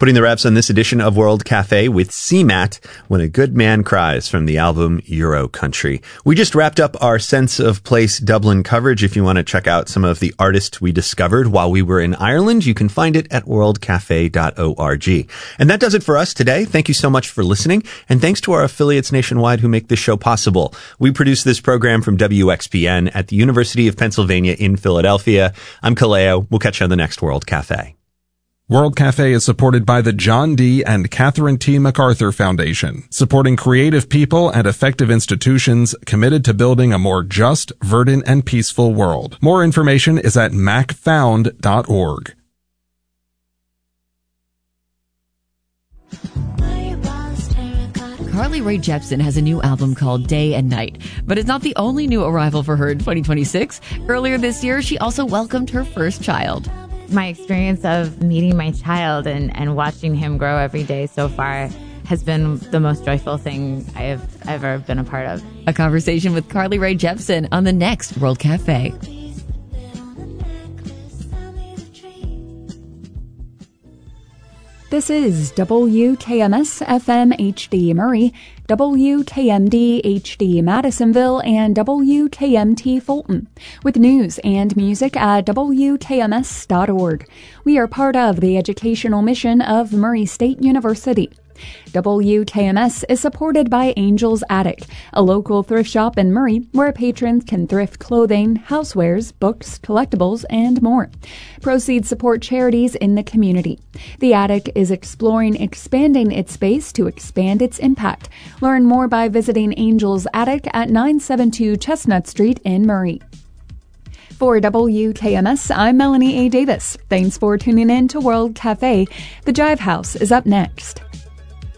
Putting the wraps on this edition of World Cafe with CMAT, When a Good Man Cries, from the album Euro Country. We just wrapped up our Sense of Place Dublin coverage. If you want to check out some of the artists we discovered while we were in Ireland, you can find it at worldcafe.org. And that does it for us today. Thank you so much for listening, and thanks to our affiliates nationwide who make this show possible. We produce this program from WXPN at the University of Pennsylvania in Philadelphia. I'm Kaleo. We'll catch you on the next World Cafe. World Cafe is supported by the John D. and Catherine T. MacArthur Foundation, supporting creative people and effective institutions committed to building a more just, verdant, and peaceful world. More information is at macfound.org. Carly Rae Jepsen has a new album called Day and Night, but it's not the only new arrival for her in 2026. Earlier this year, she also welcomed her first child. My experience of meeting my child and watching him grow every day so far has been the most joyful thing I have ever been a part of. A conversation with Carly Rae Jepsen on the next World Cafe. This is WKMS FM HD Murray, WKMD HD Madisonville, and WKMT Fulton, with news and music at WKMS.org. We are part of the educational mission of Murray State University. WKMS is supported by Angel's Attic, a local thrift shop in Murray where patrons can thrift clothing, housewares, books, collectibles, and more. Proceeds support charities in the community. The Attic is exploring expanding its space to expand its impact. Learn more by visiting Angel's Attic at 972 Chestnut Street in Murray. For WKMS, I'm Melanie A. Davis. Thanks for tuning in to World Cafe. The Jive House is up next.